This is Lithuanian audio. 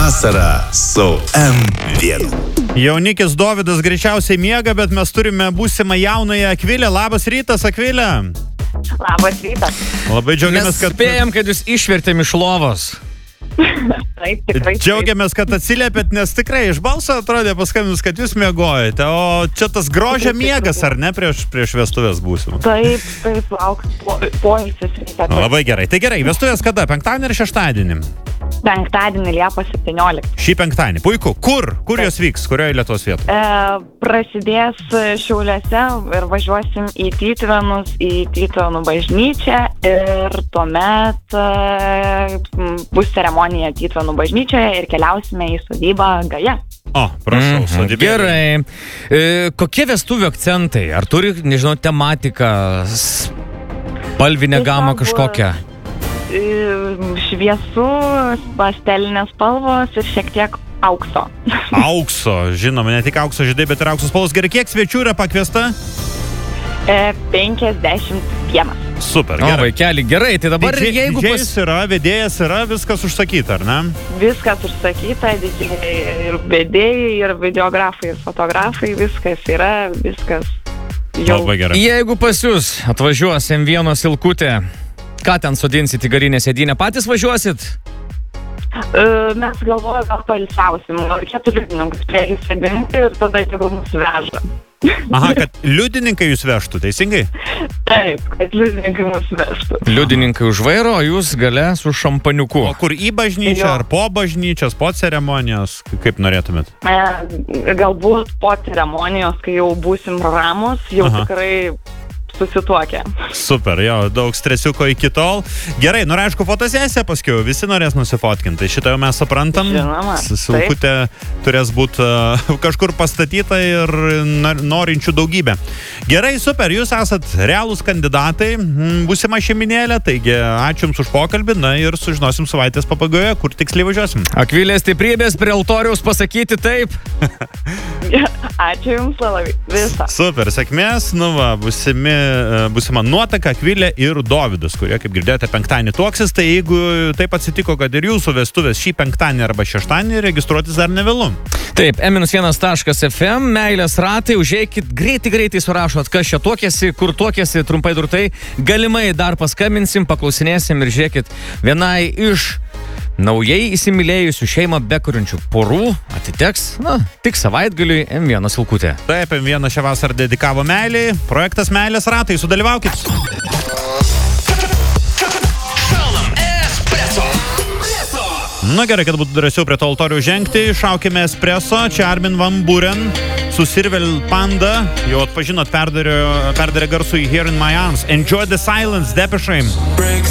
Vasara su M1. Jaunikis Dovydas greičiausiai miega, bet mes turime būsimą jaunąją Akvilę. Labas rytas, Akvilė. Labas rytas. Labai džiaugiamės, kad... Spėjom, kad jūs išvertėm iš lovos. Taip, tikrai. Džiaugiamės, kad atsiliepėt, nes tikrai iš balso atrodė paskambinus, kad jūs miegojate. O čia tas grožio miegas, ar ne, prieš vestuvės būsim? Taip, lauks poilsis ryte. Labai gerai. Tai gerai, vestuvės kada? Penktadienį ar šeštadienį? Penktadienį Liepos 17. Šį penktadienį. Puiku. Kur jos vyks? Kurioje Lietuvos vietoje? Prasidės Šiauliuose ir važiuosim į Tytuvėnus, į Tytuvėnų bažnyčią ir tuomet bus ceremonija Tytuvėnų bažnyčioje ir keliausime į sodybą Gaja. O, prašau, sodybė. Gerai. Kokie vestuvių akcentai? Ar turi, nežinau, tematiką, spalvinę gamą kažkokią? Šviesu, pastelinės spalvos ir šiek tiek aukso. Aukso, žinoma, ne tik aukso žydai, bet ir aukso spalvos. Gerai, kiek svečių yra pakviesta? 51. Super, O, gerai. vaikeli, gerai, tai dabar jeigu Didžėjus yra, vedėjas yra, viskas užsakyta, ar ne? Viskas užsakyta, didžiai ir vedėjai, ir videografai, ir fotografai, viskas yra, viskas jau. Labai gerai. Jeigu pas jūs atvažiuos M1 Silkutė, ką ten sodinsit į garinę sėdynę? Patys važiuosit? Mes galvojame, gal pailsiausim, reikėtų liudininkus prie jų sėdinti ir tada tegul mus veža. Aha, kad liudininkai jūs vežtų, teisingai? Taip, kad liudininkai mus vežtų. Liudininkai už vairo, o jūs gale su šampaniuku. O kur į bažnyčią, Jo. ar po bažnyčios, po ceremonijos, kaip norėtumėt? Galbūt po ceremonijos, kai jau būsim ramus, jau Aha. tikrai susituokę. Super, jo, daug stresiuko iki tol. Gerai, ir aišku, fotosesija paskiau, visi norės nusifotkinti, tai šitą jau mes suprantam. Žinoma, Silkutė turės būti kažkur pastatyta ir norinčių daugybė. Gerai, super, jūs esat realūs kandidatai, būsima šeiminėlė, taigi ačiū Jums už pokalbį, na ir sužinosim savaitės pabaigoje, kur tiksliai važiuosim. Akvilės stiprybės prie altoriaus pasakyti taip. Ačiū Jums labai. Visą. Super, sėkmės, nu va, būsima nuotaka Akvilė ir Dovydas, kurie, kaip girdėjote, penktadienį tuoksis, tai jeigu taip atsitiko, kad ir jūsų vestuvės šį penktadienį arba šeštadienį, registruotis dar nevėlu. Taip, m-1.fm, meilės ratai, užeikit, greitai surašot, kas čia tuokėsi, kur tuokėsi, trumpai durtai, galimai dar paskambinsim, paklausinėsim ir žiūrėkit, vienai iš naujai įsimylėjusių šeimą bekuriančių porų atiteks, tik savaitgaliui M1 Silkutė. Taip, M1 šią vasarą dedikavo meiliai, projektas Meilės ratai, sudalyvaukit. Na gerai, kad būtų drąsiau prie to altorių žengti, šaukime espreso, čia Armin Van Buren, su Sirvel Panda, jau atpažinot, perdarė garsų į Here in My Arms. Enjoy the silence, Depeche Mode.